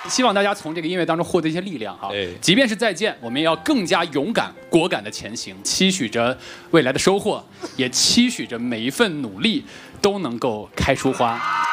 希望大家从这个音乐当中获得一些力量哈。即便是再见，我们也要更加勇敢、果敢的前行，期许着未来的收获，也期许着每一份努力都能够开出花。